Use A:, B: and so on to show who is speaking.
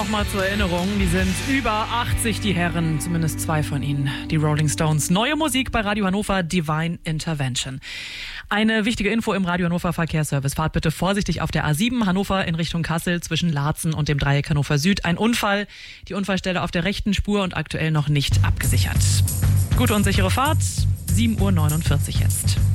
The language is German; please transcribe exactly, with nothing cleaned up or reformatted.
A: Nochmal zur Erinnerung, die sind über achtzig, die Herren, zumindest zwei von ihnen, die Rolling Stones. Neue Musik bei Radio Hannover, Divine Intervention. Eine wichtige Info im Radio Hannover Verkehrsservice. Fahrt bitte vorsichtig auf der A sieben Hannover in Richtung Kassel zwischen Laatzen und dem Dreieck Hannover Süd. Ein Unfall, die Unfallstelle auf der rechten Spur und aktuell noch nicht abgesichert. Gute und sichere Fahrt, sieben Uhr neunundvierzig jetzt.